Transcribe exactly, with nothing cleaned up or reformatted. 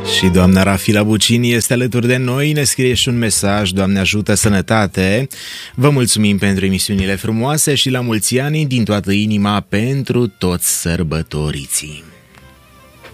Și doamna Rafila Bucini este alături de noi, ne scrie și un mesaj: Doamne ajută, sănătate! Vă mulțumim pentru emisiunile frumoase și la mulți ani din toată inima pentru toți sărbătoriții!